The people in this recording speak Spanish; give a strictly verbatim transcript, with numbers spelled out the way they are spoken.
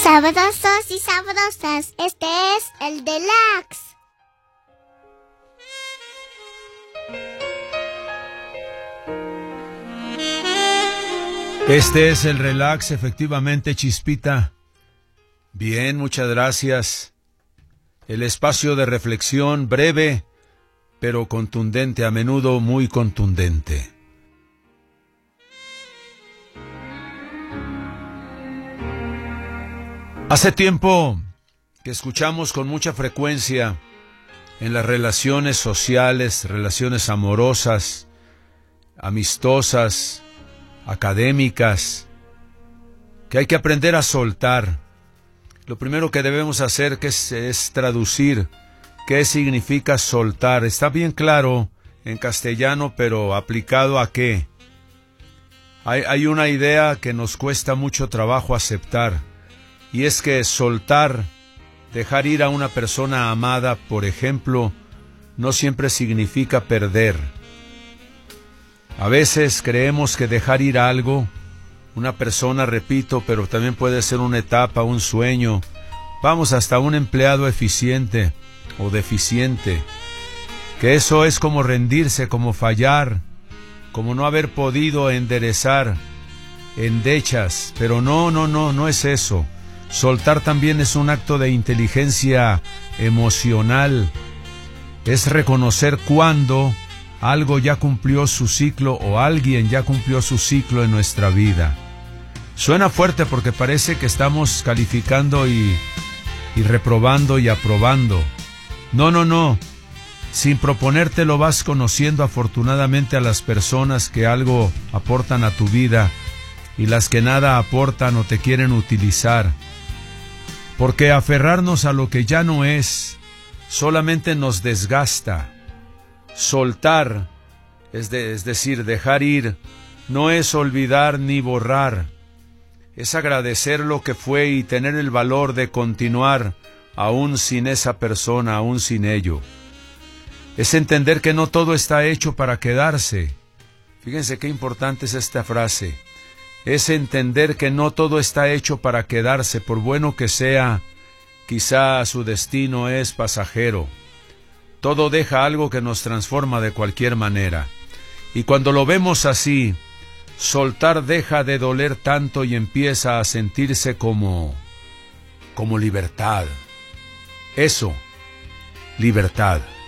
Sabrosos y sabrosas, este es el Deluxe. Este es el Relax, efectivamente, Chispita. Bien, muchas gracias. El espacio de reflexión breve, pero contundente, a menudo muy contundente. Hace tiempo que escuchamos con mucha frecuencia en las relaciones sociales, relaciones amorosas, amistosas, académicas, que hay que aprender a soltar. Lo primero que debemos hacer que es, es traducir qué significa soltar. Está bien claro en castellano, pero ¿aplicado a qué? Hay, hay una idea que nos cuesta mucho trabajo aceptar, y es que soltar, dejar ir a una persona amada, por ejemplo, no siempre significa perder. A veces creemos que dejar ir algo, una persona, repito, pero también puede ser una etapa, un sueño, vamos, hasta un empleado eficiente o deficiente, que eso es como rendirse, como fallar, como no haber podido enderezar endechas, pero no, no, no, no es eso. Soltar también es un acto de inteligencia emocional, es reconocer cuándo algo ya cumplió su ciclo o alguien ya cumplió su ciclo en nuestra vida. Suena fuerte porque parece que estamos calificando y, y reprobando y aprobando. No, no, no. Sin proponértelo vas conociendo afortunadamente a las personas que algo aportan a tu vida y las que nada aportan o te quieren utilizar. Porque aferrarnos a lo que ya no es solamente nos desgasta. Soltar, es, de, es decir, dejar ir, no es olvidar ni borrar. Es agradecer lo que fue y tener el valor de continuar aún sin esa persona, aún sin ello. Es entender que no todo está hecho para quedarse. Fíjense qué importante es esta frase. Es entender que no todo está hecho para quedarse, por bueno que sea, quizá su destino es pasajero. Todo deja algo que nos transforma de cualquier manera. Y cuando lo vemos así, soltar deja de doler tanto y empieza a sentirse como, como libertad. Eso, libertad.